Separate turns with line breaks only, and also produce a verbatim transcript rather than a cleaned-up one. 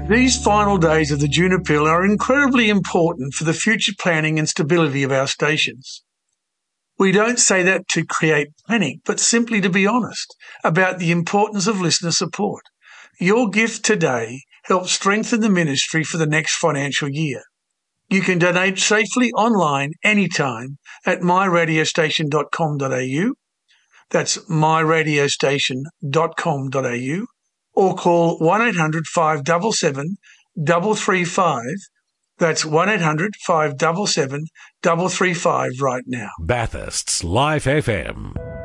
These final days of the Juniper are incredibly important for the future planning and stability of our stations. We don't say that to create panic, but simply to be honest about the importance of listener support. Your gift today helps strengthen the ministry for the next financial year. You can donate safely online anytime at my radio station dot com dot a u. That's my radio station dot com dot a u. Or call one eight hundred five seven seven three three five. That's one eight hundred five seven seven three three five right now.
Bathurst's Life F M.